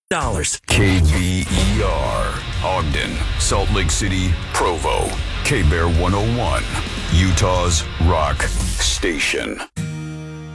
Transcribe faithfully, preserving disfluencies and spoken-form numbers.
dollars. K B E R, Ogden, Salt Lake City, Provo. K-Bear one oh one, Utah's rock station.